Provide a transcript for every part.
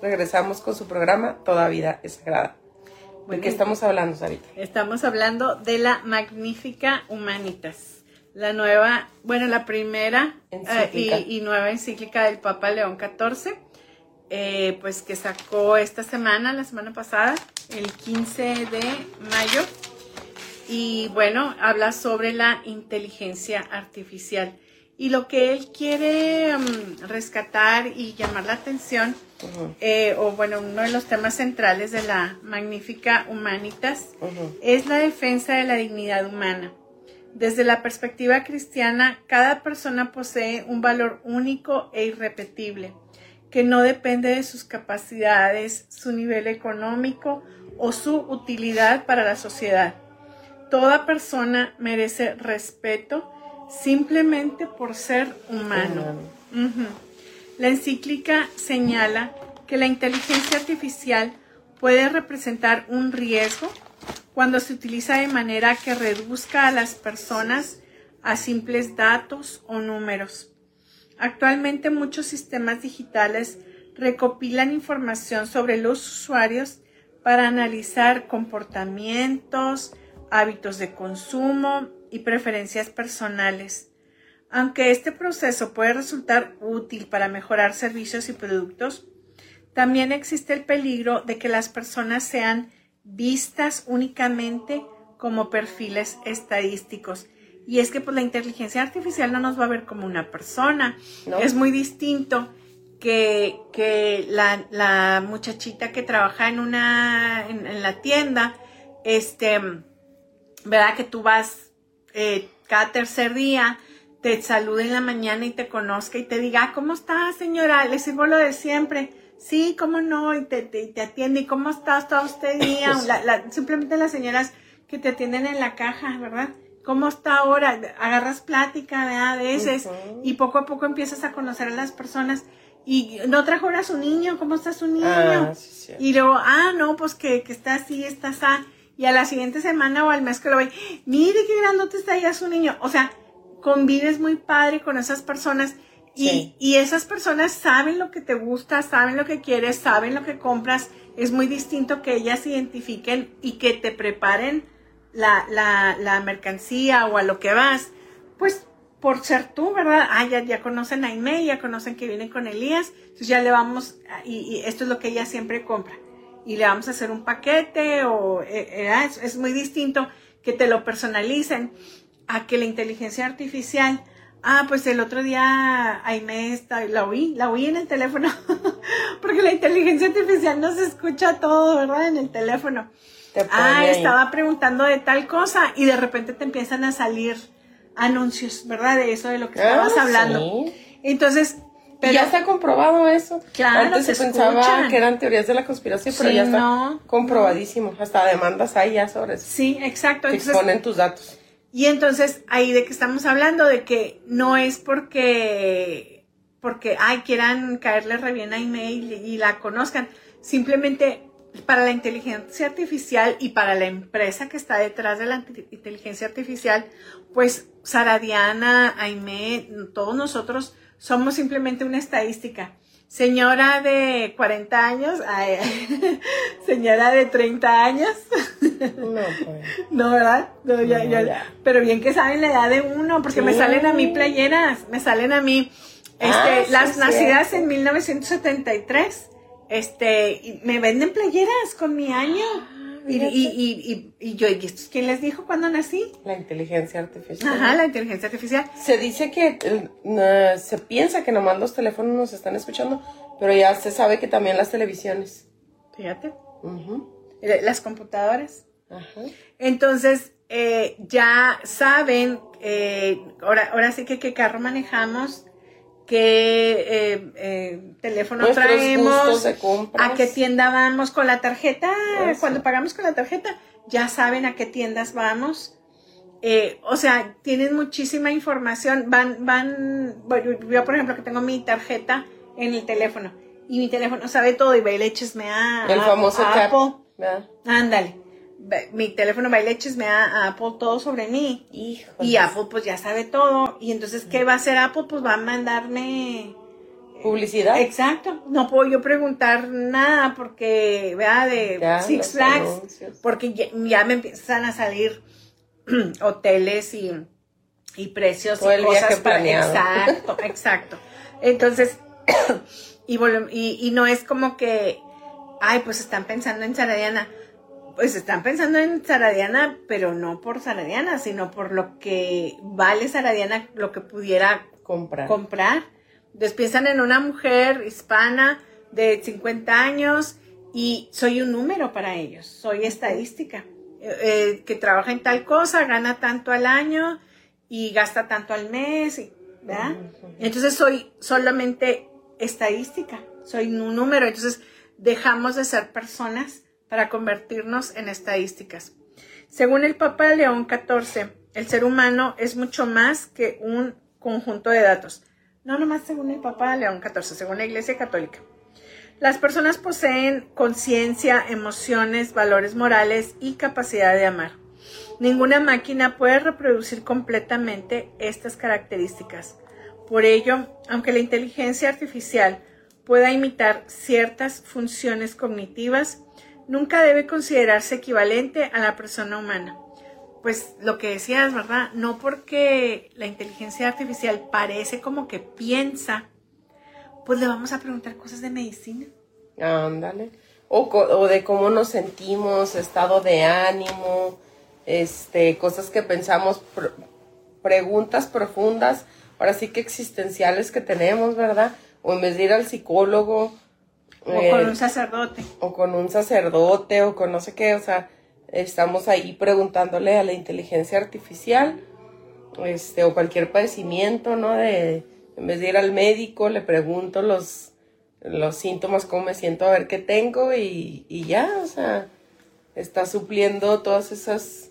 regresamos con su programa Toda Vida es Sagrada. ¿De qué estamos hablando, Sarita? Estamos hablando de la Magnificat Humanitas, la primera y nueva encíclica del Papa León XIV, pues que sacó la semana pasada, el 15 de mayo. Y bueno, habla sobre la inteligencia artificial. Y lo que él quiere rescatar y llamar la atención, uno de los temas centrales de la Magnificat Humanitas, es la defensa de la dignidad humana. Desde la perspectiva cristiana, cada persona posee un valor único e irrepetible, que no depende de sus capacidades, su nivel económico o su utilidad para la sociedad. Toda persona merece respeto simplemente por ser humano. La encíclica señala que la inteligencia artificial puede representar un riesgo cuando se utiliza de manera que reduzca a las personas a simples datos o números. Actualmente muchos sistemas digitales recopilan información sobre los usuarios para analizar comportamientos, hábitos de consumo y preferencias personales. Aunque este proceso puede resultar útil para mejorar servicios y productos, también existe el peligro de que las personas sean vistas únicamente como perfiles estadísticos. Y es que pues, la inteligencia artificial no nos va a ver como una persona. ¿No? Es muy distinto que la muchachita que trabaja en la tienda, ¿verdad? Que tú vas cada tercer día, te salude en la mañana y te conozca y te diga, ¿cómo está, señora? Le sirvo lo de siempre. Sí, ¿cómo no? Y te atiende. ¿Y cómo estás todo este día? Simplemente las señoras que te atienden en la caja, ¿verdad? ¿Cómo está ahora? Agarras plática, ¿verdad? A veces. Y poco a poco empiezas a conocer a las personas. Y no trajo ahora a su niño. ¿Cómo está su niño? Sí, y luego, no, pues que está así, está así. Y a la siguiente semana o al mes que lo ve, mire qué grandote está ya su niño. O sea, convives muy padre con esas personas. Y esas personas saben lo que te gusta, saben lo que quieres, saben lo que compras. Es muy distinto que ellas identifiquen y que te preparen la mercancía o a lo que vas. Pues por ser tú, ¿verdad? Ya conocen a Aimee, ya conocen que viene con Elías. Entonces ya le vamos, y esto es lo que ella siempre compra. Y le vamos a hacer un paquete es muy distinto que te lo personalicen a que la inteligencia artificial. Pues el otro día Aimee la oí en el teléfono porque la inteligencia artificial nos escucha todo, ¿verdad? En el teléfono. Estaba preguntando de tal cosa y de repente te empiezan a salir anuncios, ¿verdad? De eso, de lo que estabas hablando. Sí. Entonces, pero ya está comprobado eso. Claro, antes se pensaba que eran teorías de la conspiración, pero ya está comprobadísimo. Hasta demandas hay ya sobre eso. Sí, exacto. Que exponen tus datos. Y entonces, ahí de que estamos hablando, de que no es porque quieran caerle re bien a email y la conozcan. Simplemente para la inteligencia artificial y para la empresa que está detrás de la inteligencia artificial, pues Sara Diana, Aimee, todos nosotros somos simplemente una estadística. Señora de 40 años, señora de 30 años. No, pues. No, ¿verdad? No, ya. Pero bien que saben la edad de uno, porque me salen a mí playeras, me salen a mí las nacidas en 1973. Y me venden playeras con mi año. Y yo, ¿y esto quién les dijo cuando nací? La inteligencia artificial. Ajá, la inteligencia artificial. Se dice que se piensa que nomás los teléfonos nos están escuchando, pero ya se sabe que también las televisiones. Fíjate. Uh-huh. Las computadoras. Uh-huh. Entonces, ya saben, ahora sí que qué carro manejamos, qué teléfono nuestros traemos, a qué tienda vamos con la tarjeta. Eso. Cuando pagamos con la tarjeta, ya saben a qué tiendas vamos. O sea, tienen muchísima información. Yo por ejemplo que tengo mi tarjeta en el teléfono y mi teléfono sabe todo y va y le échesme el famoso Apple. ¿Verdad? Ándale. Mi teléfono va y le échesme a Apple todo sobre mí. Híjole. Y Apple pues ya sabe todo. Y entonces, ¿qué va a hacer Apple? Pues va a mandarme publicidad. Exacto. No puedo yo preguntar nada porque, vea, de Ya, Six los Flags, anuncios. porque ya me empiezan a salir hoteles y precios Todo y el cosas viaje planeado. Exacto. Entonces, y no es como que, ay, pues están pensando en Saradiana. Pues están pensando en Saradiana, pero no por Saradiana, sino por lo que vale Saradiana, lo que pudiera comprar. Entonces piensan en una mujer hispana de 50 años y soy un número para ellos, soy estadística, que trabaja en tal cosa, gana tanto al año y gasta tanto al mes, ¿verdad? Entonces soy solamente estadística, soy un número, entonces dejamos de ser personas para convertirnos en estadísticas. Según el Papa León XIV, el ser humano es mucho más que un conjunto de datos. No nomás según el Papa León XIV, según la Iglesia Católica. Las personas poseen conciencia, emociones, valores morales y capacidad de amar. Ninguna máquina puede reproducir completamente estas características. Por ello, aunque la inteligencia artificial pueda imitar ciertas funciones cognitivas, nunca debe considerarse equivalente a la persona humana. Pues lo que decías, ¿verdad? No porque la inteligencia artificial parece como que piensa, pues le vamos a preguntar cosas de medicina. Ándale. O de cómo nos sentimos, estado de ánimo, cosas que pensamos, preguntas profundas, ahora sí que existenciales que tenemos, ¿verdad? O en vez de ir al psicólogo. O con un sacerdote. O con un sacerdote, o con no sé qué, o sea, estamos ahí preguntándole a la inteligencia artificial, o cualquier padecimiento, ¿no? En vez de ir al médico, le pregunto los síntomas, cómo me siento, a ver qué tengo, y ya, o sea, está supliendo todas esas,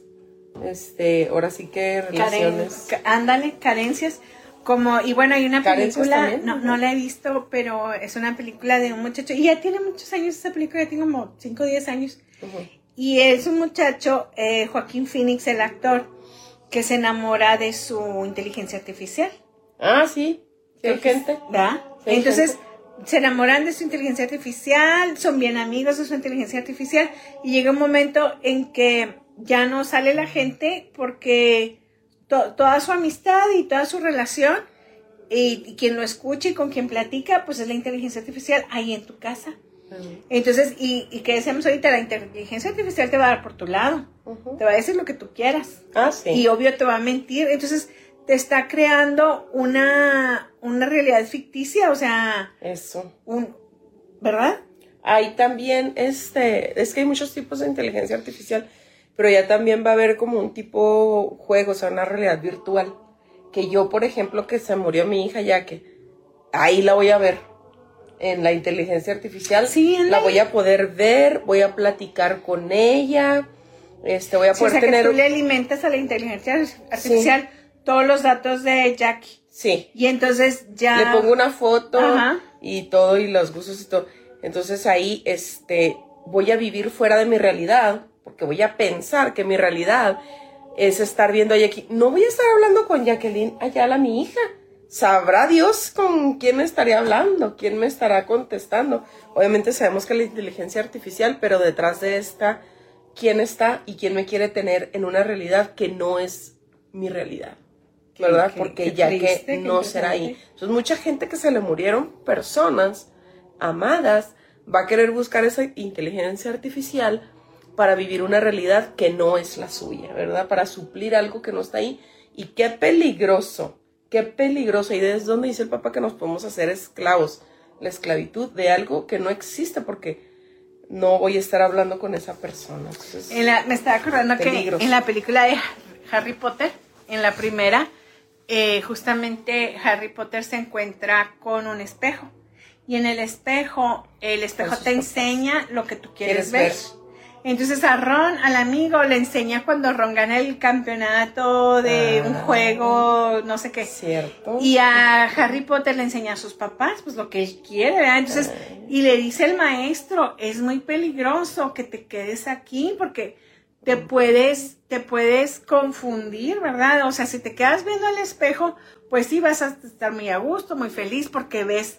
ahora sí que relaciones. Carencias. Y bueno, hay una película, también, no la he visto, pero es una película de un muchacho, y ya tiene muchos años esa película, ya tiene como 5 o 10 años, y es un muchacho, Joaquín Phoenix, el actor, que se enamora de su inteligencia artificial. Ah, sí, hay gente. ¿Verdad? Entonces, se enamoran de su inteligencia artificial, son bien amigos de su inteligencia artificial, y llega un momento en que ya no sale la gente porque toda su amistad y toda su relación y quien lo escucha y con quien platica, pues es la inteligencia artificial ahí en tu casa. Entonces, y que decíamos ahorita, la inteligencia artificial te va a dar por tu lado, te va a decir lo que tú quieras. Sí. Y obvio te va a mentir. Entonces, te está creando una realidad ficticia, o sea... Eso. ¿Verdad? Hay también, es que hay muchos tipos de inteligencia artificial, pero ya también va a haber como un tipo juego, o sea, una realidad virtual. Que yo, por ejemplo, que se murió mi hija, ya que ahí la voy a ver en la inteligencia artificial. Sí, la voy a poder ver, voy a platicar con ella, voy a poder tener... que tú le alimentas a la inteligencia artificial todos los datos de Jackie. Sí. Y entonces ya... Le pongo una foto y todo, y los gustos y todo. Entonces ahí, voy a vivir fuera de mi realidad, porque voy a pensar que mi realidad es estar viendo a Jackie. No voy a estar hablando con Jacqueline Ayala, mi hija. Sabrá Dios con quién estaré hablando, quién me estará contestando. Obviamente sabemos que la inteligencia artificial, pero detrás de esta, ¿quién está y quién me quiere tener en una realidad que no es mi realidad? ¿Verdad? Porque ya que no será ahí. Entonces, mucha gente que se le murieron personas amadas va a querer buscar esa inteligencia artificial para vivir una realidad que no es la suya, ¿verdad? Para suplir algo que no está ahí. Y qué peligroso. Y es donde dice el Papa que nos podemos hacer esclavos. La esclavitud de algo que no existe, porque no voy a estar hablando con esa persona. Entonces, me estaba acordando que en la película de Harry Potter, en la primera, justamente Harry Potter se encuentra con un espejo. Y en el espejo te enseña lo que tú quieres ver. Entonces a Ron, al amigo, le enseña cuando Ron gana el campeonato de un juego, no sé qué. Cierto. Y a Harry Potter le enseña a sus papás, pues lo que él quiere, ¿verdad? Entonces, y le dice el maestro, es muy peligroso que te quedes aquí porque te puedes confundir, ¿verdad? O sea, si te quedas viendo el espejo, pues sí vas a estar muy a gusto, muy feliz porque ves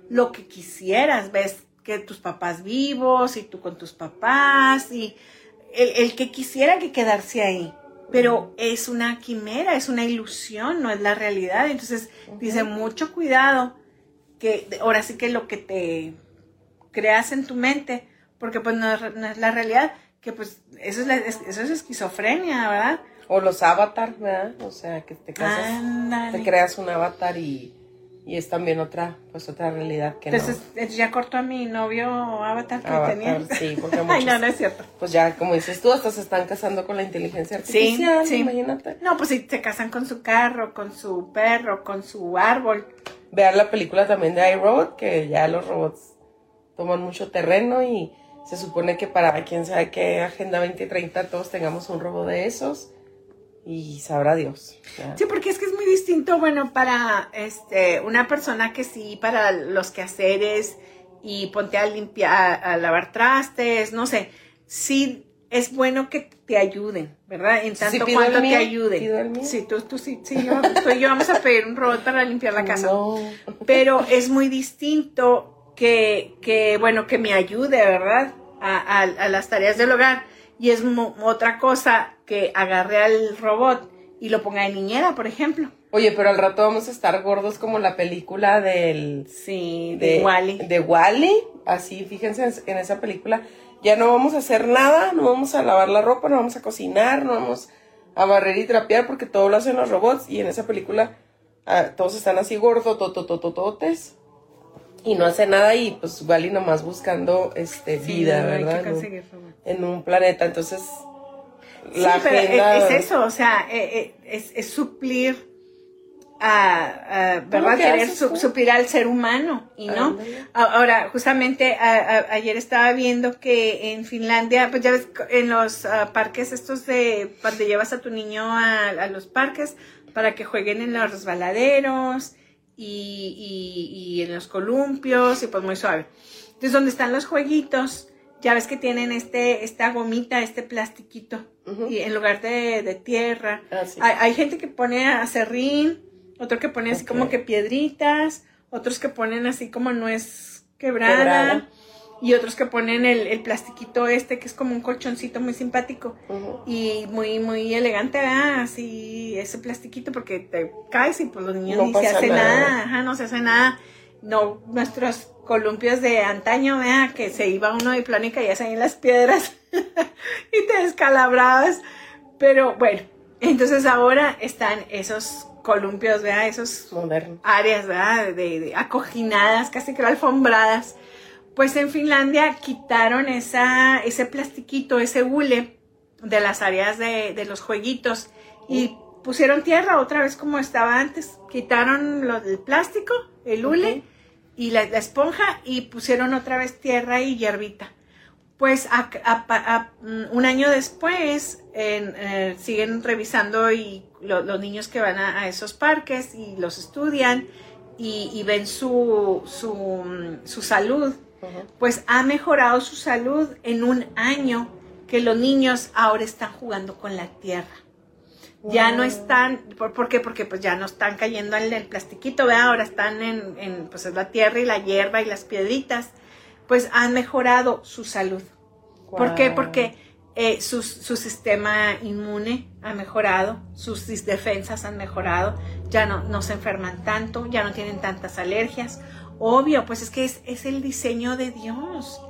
lo que quisieras, ves que tus papás vivos y tú con tus papás y el que quisiera que quedarse ahí, pero es una quimera, es una ilusión, no es la realidad. Entonces dice, mucho cuidado, que ahora sí que lo que te creas en tu mente, porque pues no es la realidad, que pues eso es esquizofrenia, ¿verdad? O los avatars, ¿verdad? O sea, que te creas un avatar y es también otra realidad que entonces, no. Ya cortó a mi novio avatar que tenía. Sí, porque muchos, ay, no es cierto. Pues ya, como dices tú, hasta se están casando con la inteligencia artificial, sí. Imagínate. No, pues sí, se casan con su carro, con su perro, con su árbol. Vean la película también de iRobot, que ya los robots toman mucho terreno y se supone que para quién sabe qué Agenda 2030 todos tengamos un robot de esos. Y sabrá Dios. ¿Ya? Sí, porque es que es muy distinto, bueno, para una persona que sí, para los quehaceres y ponte a limpiar, a lavar trastes, no sé, sí es bueno que te ayuden, ¿verdad? En tanto cuanto te ayuden. Sí, tú y yo vamos a pedir un robot para limpiar la casa. No. Pero es muy distinto que bueno, que me ayude, ¿verdad? A las tareas del hogar. Y es otra cosa que agarre al robot y lo ponga de niñera, por ejemplo. Oye, pero al rato vamos a estar gordos como la película de WALL-E. De WALL-E. Así, fíjense en esa película. Ya no vamos a hacer nada, no vamos a lavar la ropa, no vamos a cocinar, no vamos a barrer y trapear porque todo lo hacen los robots. Y en esa película todos están así gordos, tototes. Y no hace nada y pues WALL-E nomás buscando vida, ¿verdad? En un planeta, entonces la agenda... es eso, o sea, es suplir ¿verdad? Querer suplir al ser humano y no. Ahora, justamente ayer estaba viendo que en Finlandia, pues ya ves, en los parques estos de cuando llevas a tu niño a los parques para que jueguen en los resbaladeros y en los columpios y pues muy suave. Entonces, donde están los jueguitos, ya ves que tienen esta gomita, este plastiquito, y en lugar de tierra. Sí. Hay gente que pone acerrín, otro que pone así como que piedritas, otros que ponen así como nuez quebrada. Y otros que ponen el plastiquito que es como un colchoncito muy simpático y muy, muy elegante, ¿verdad? Así, ese plastiquito, porque te caes y pues los niños ni se hace nada, no se hace nada. No, nuestros columpios de antaño, ¿verdad? Que se iba uno de plano y caías ahí en las piedras y te descalabrabas. Pero bueno, entonces ahora están esos columpios, ¿verdad? Esos modernos. Áreas, ¿verdad? De acoginadas, casi que alfombradas. Pues en Finlandia quitaron ese plastiquito, ese hule de las áreas de los jueguitos y pusieron tierra otra vez como estaba antes. Quitaron el plástico, el hule y la esponja y pusieron otra vez tierra y hierbita. Pues un año después siguen revisando y los niños que van a esos parques y los estudian y ven su salud. Pues ha mejorado su salud en un año que los niños ahora están jugando con la tierra. Ya no están, ¿por qué? Porque pues ya no están cayendo en el plastiquito, ¿verdad? Ahora están en pues es la tierra y la hierba y las piedritas. Pues han mejorado su salud. ¿Por qué? Porque su sistema inmune ha mejorado, sus defensas han mejorado, ya no se enferman tanto, ya no tienen tantas alergias. Obvio, pues es que es el diseño de Dios.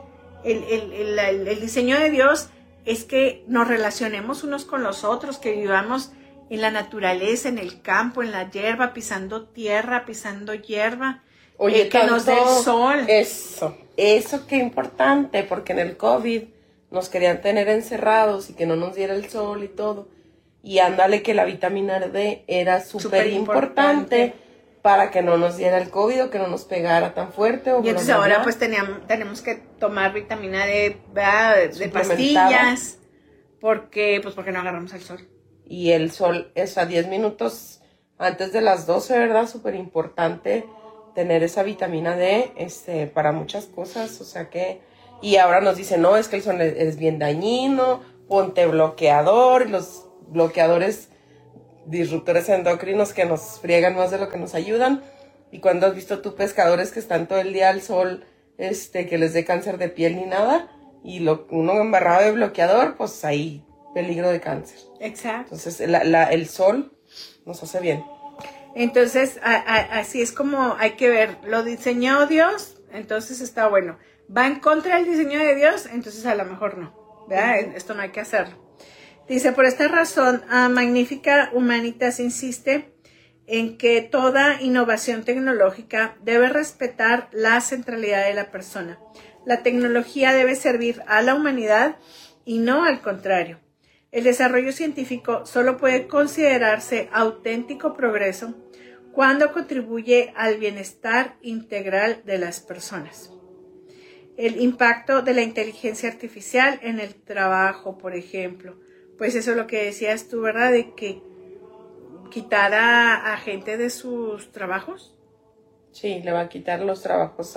El diseño de Dios es que nos relacionemos unos con los otros, que vivamos en la naturaleza, en el campo, en la hierba, pisando tierra, pisando hierba. Oye, que nos dé el sol. Eso qué importante, porque en el COVID nos querían tener encerrados y que no nos diera el sol y todo. Y ándale que la vitamina D era súper importante para que no nos diera el COVID o que no nos pegara tan fuerte. Y entonces ahora pues tenemos que tomar vitamina D de pastillas porque no agarramos el sol. Y el sol es a 10 minutos antes de las 12, ¿verdad? Súper importante tener esa vitamina D para muchas cosas, o sea que... Y ahora nos dicen, no, es que el sol es bien dañino, ponte bloqueador, y los bloqueadores disruptores endocrinos que nos friegan más de lo que nos ayudan, Y cuando has visto tú pescadores que están todo el día al sol, que les dé cáncer de piel ni nada, y uno embarrado de bloqueador, pues hay peligro de cáncer. Exacto. Entonces el sol nos hace bien. Entonces así es como hay que ver, lo diseñó Dios, entonces está bueno. Va en contra del diseño de Dios, entonces a lo mejor no, ¿verdad? Esto no hay que hacerlo. Dice, por esta razón, Magnífica Humanitas insiste en que toda innovación tecnológica debe respetar la centralidad de la persona. La tecnología debe servir a la humanidad y no al contrario. El desarrollo científico solo puede considerarse auténtico progreso cuando contribuye al bienestar integral de las personas. El impacto de la inteligencia artificial en el trabajo, por ejemplo. Pues eso es lo que decías tú, ¿verdad? De que quitar a gente de sus trabajos. Sí, le va a quitar los trabajos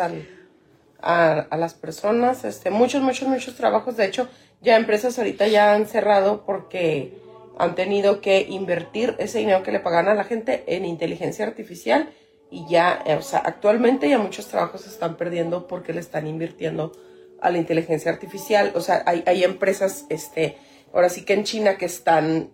a las personas. Muchos trabajos. De hecho, ya empresas ahorita ya han cerrado porque han tenido que invertir ese dinero que le pagan a la gente en inteligencia artificial. Y ya, actualmente ya muchos trabajos se están perdiendo porque le están invirtiendo a la inteligencia artificial. O sea, hay empresas, ahora sí que en China que están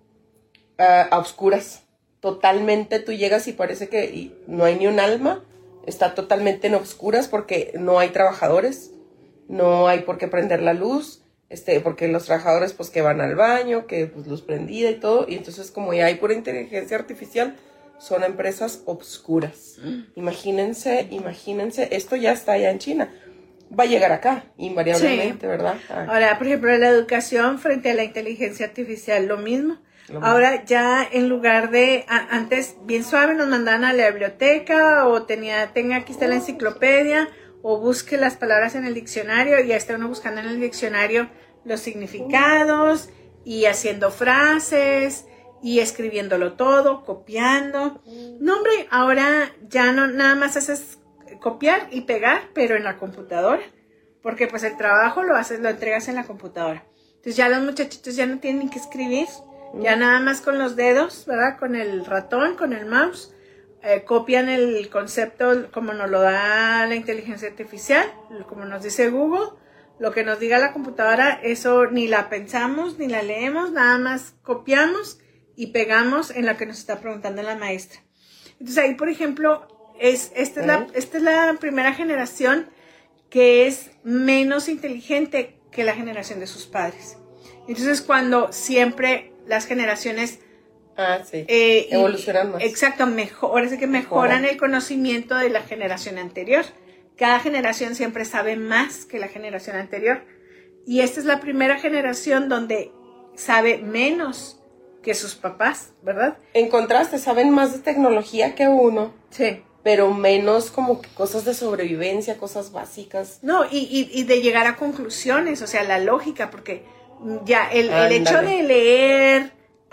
a oscuras. Totalmente tú llegas y parece que no hay ni un alma, está totalmente en oscuras porque no hay trabajadores, no hay por qué prender la luz, porque los trabajadores pues que van al baño, que pues luz prendida y todo, y entonces como ya hay pura inteligencia artificial, son empresas oscuras. Imagínense, esto ya está allá en China. Va a llegar acá, invariablemente, sí. ¿Verdad? Ahora, por ejemplo, la educación frente a la inteligencia artificial, lo mismo. Ahora ya en lugar de, antes bien suave nos mandaban a la biblioteca o tenga aquí está la enciclopedia o busque las palabras en el diccionario y ya está uno buscando en el diccionario los significados y haciendo frases y escribiéndolo todo, copiando. No, hombre, ahora ya no nada más haces copiar y pegar, pero en la computadora, porque pues el trabajo lo entregas en la computadora. Entonces ya los muchachitos ya no tienen que escribir. Ya nada más con los dedos, ¿verdad? Con el ratón, con el mouse, copian el concepto como nos lo da la inteligencia artificial, como nos dice Google, lo que nos diga la computadora, eso ni la pensamos, ni la leemos, nada más copiamos y pegamos en lo que nos está preguntando la maestra. Entonces ahí, por ejemplo, esta es la primera generación que es menos inteligente que la generación de sus padres. Entonces cuando siempre las generaciones evolucionan más. Exacto, ahora sí que mejoran el conocimiento de la generación anterior. Cada generación siempre sabe más que la generación anterior. Y esta es la primera generación donde sabe menos que sus papás, ¿verdad? En contraste, saben más de tecnología que uno. Sí. Pero menos como que cosas de sobrevivencia, cosas básicas. No, y de llegar a conclusiones, o sea, la lógica, porque ya el hecho de leer,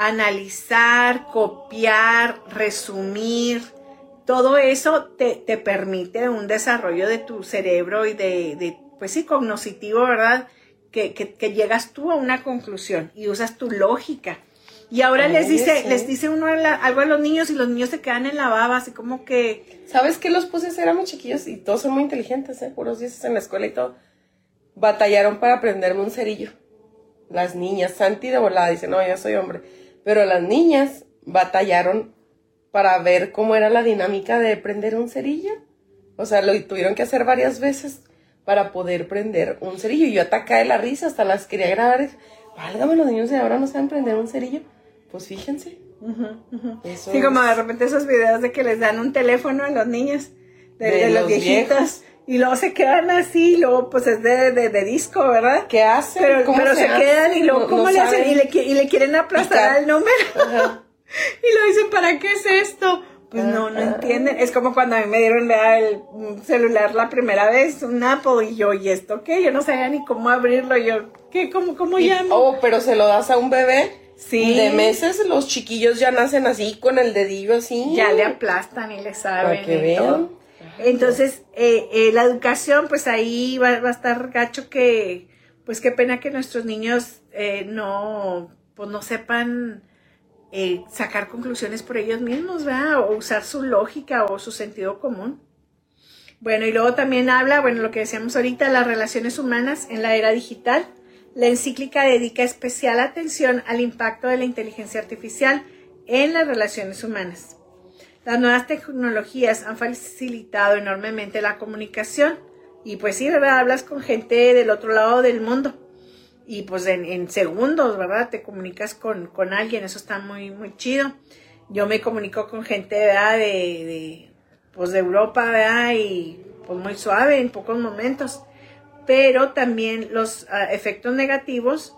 analizar, copiar, resumir, todo eso te permite un desarrollo de tu cerebro y de pues sí, cognoscitivo, ¿verdad? Que llegas tú a una conclusión y usas tu lógica. Y ahora les dice uno algo a los niños y los niños se quedan en la baba, así como que... ¿Sabes qué los puse? Éramos chiquillos y todos son muy inteligentes, puros 10 en la escuela y todo. Batallaron para aprenderme un cerillo. Las niñas, Santi de volada dice, no, yo soy hombre. Pero las niñas batallaron para ver cómo era la dinámica de prender un cerillo. O sea, lo tuvieron que hacer varias veces para poder prender un cerillo. Y yo atacé de la risa, hasta las quería grabar. Válgame, los niños de ahora no saben prender un cerillo. Pues fíjense. Sí, como de repente esos videos de que les dan un teléfono a los niños, de los viejitos. Viejos. Y luego se quedan así, y luego pues es de disco, ¿verdad? ¿Qué hacen? Pero se quedan y luego ¿cómo le hacen? Y le quieren aplastar al número. Ajá. Y lo dicen, ¿para qué es esto? Pues no entienden. Es como cuando a mí me dieron el celular la primera vez, un Apple, y yo, ¿y esto qué? Yo no sabía ni cómo abrirlo, yo, ¿qué? ¿Cómo llamo? Oh, pero se lo das a un bebé. Sí. De meses los chiquillos ya nacen así, con el dedillo así. Ya le aplastan y le saben. Para que vean. Entonces, la educación, pues ahí va a estar gacho que, pues qué pena que nuestros niños no sepan sacar conclusiones por ellos mismos, ¿verdad? O usar su lógica o su sentido común. Bueno, y luego también habla, lo que decíamos ahorita, las relaciones humanas en la era digital. La encíclica dedica especial atención al impacto de la inteligencia artificial en las relaciones humanas. Las nuevas tecnologías han facilitado enormemente la comunicación y pues sí, ¿verdad? Hablas con gente del otro lado del mundo y pues en segundos, ¿verdad? Te comunicas con alguien, eso está muy, muy chido. Yo me comunico con gente, ¿verdad? De Europa, ¿verdad? Y pues muy suave en pocos momentos. Pero también los efectos negativos,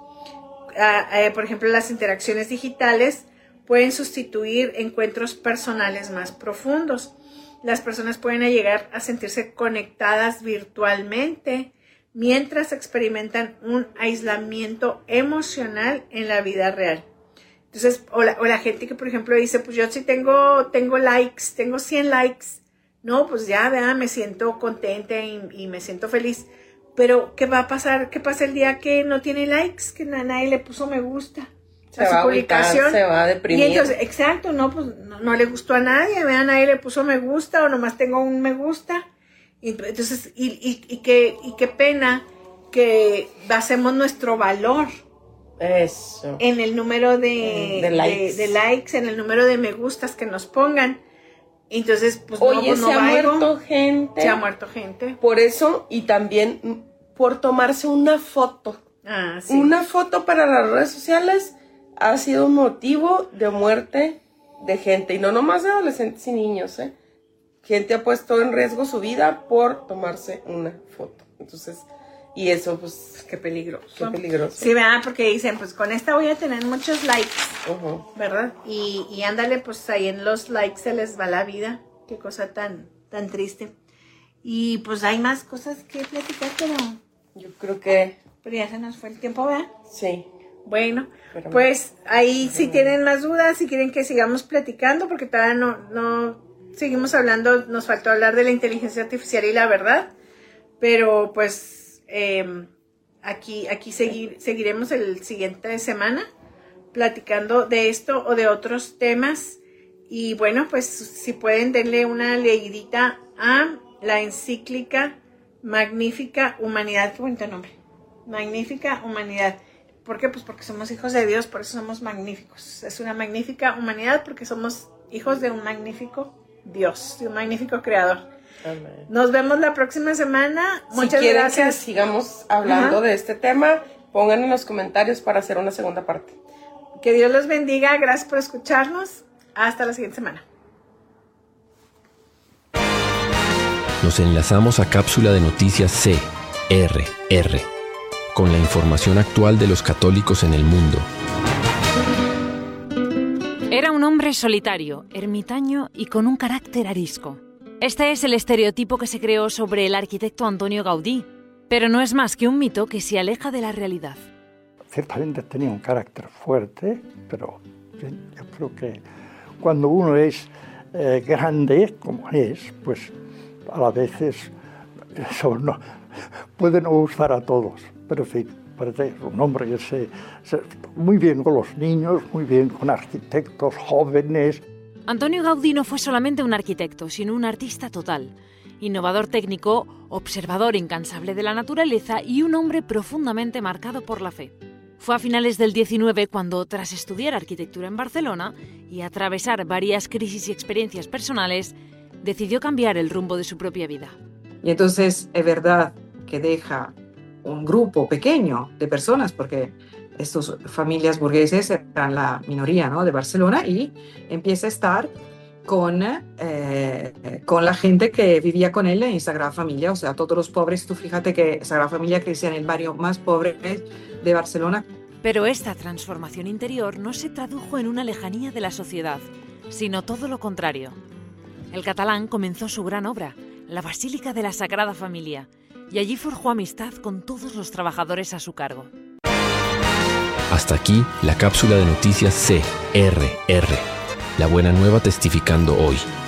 por ejemplo, las interacciones digitales pueden sustituir encuentros personales más profundos. Las personas pueden llegar a sentirse conectadas virtualmente mientras experimentan un aislamiento emocional en la vida real. Entonces, o la gente que, por ejemplo, dice, pues yo sí tengo likes, tengo 100 likes. No, pues ya, ¿verdad? Me siento contenta y me siento feliz. Pero, ¿qué va a pasar? ¿Qué pasa el día que no tiene likes? Que nadie le puso me gusta a su publicación. Se va a deprimir. Y entonces, exacto, no, pues no le gustó a nadie, ¿verdad? Nadie le puso me gusta o nomás tengo un me gusta. Y entonces, y qué pena que basemos nuestro valor. Eso. En el número de likes, en el número de me gustas que nos pongan. Entonces, pues se ha muerto gente. Se ha muerto gente. Por eso, y también por tomarse una foto. Ah, sí. Una foto para las redes sociales ha sido un motivo de muerte de gente. Y no nomás de adolescentes y niños, Gente ha puesto en riesgo su vida por tomarse una foto. Entonces, y eso, pues, qué peligroso. Qué peligroso. Sí, ¿verdad? Porque dicen, pues con esta voy a tener muchos likes, ¿verdad? Y ándale, pues ahí en los likes se les va la vida. Qué cosa tan triste. Y pues hay más cosas que platicar, pero yo creo que... Pero ya se nos fue el tiempo, ¿verdad? Sí. Bueno, pues ahí si tienen más dudas, si quieren que sigamos platicando, porque todavía no seguimos hablando, nos faltó hablar de la inteligencia artificial y la verdad, pero pues aquí seguiremos el siguiente semana platicando de esto o de otros temas. Y bueno, pues si pueden denle una leidita a la encíclica Magnífica Humanidad. Qué bonito nombre, Magnífica Humanidad. ¿Por qué? Pues porque somos hijos de Dios, por eso somos magníficos. Es una magnífica humanidad porque somos hijos de un magnífico Dios, de un magnífico creador. Amén. Nos vemos la próxima semana. Muchas gracias. Que sigamos hablando de este tema, pongan en los comentarios para hacer una segunda parte. Que Dios los bendiga. Gracias por escucharnos. Hasta la siguiente semana. Nos enlazamos a Cápsula de Noticias CRR, con la información actual de los católicos en el mundo. Era un hombre solitario, ermitaño y con un carácter arisco. Este es el estereotipo que se creó sobre el arquitecto Antonio Gaudí, pero no es más que un mito que se aleja de la realidad. Ciertamente tenía un carácter fuerte, pero yo creo que cuando uno es grande, como es, pues a la vez eso no, puede no gustar a todos, pero en fin, parece un hombre que se muy bien con los niños, muy bien con arquitectos jóvenes. Antonio Gaudí no fue solamente un arquitecto, sino un artista total, innovador técnico, observador incansable de la naturaleza y un hombre profundamente marcado por la fe. Fue a finales del 19 cuando, tras estudiar arquitectura en Barcelona y atravesar varias crisis y experiencias personales, decidió cambiar el rumbo de su propia vida. Y entonces es verdad que deja un grupo pequeño de personas, porque estas familias burgueses eran la minoría, ¿no?, de Barcelona, y empieza a estar con la gente que vivía con él en Sagrada Familia, o sea, todos los pobres. Tú fíjate que Sagrada Familia crecía en el barrio más pobre de Barcelona. Pero esta transformación interior no se tradujo en una lejanía de la sociedad, sino todo lo contrario. El catalán comenzó su gran obra, la Basílica de la Sagrada Familia, y allí forjó amistad con todos los trabajadores a su cargo. Hasta aquí la cápsula de noticias CRR. La buena nueva testificando hoy.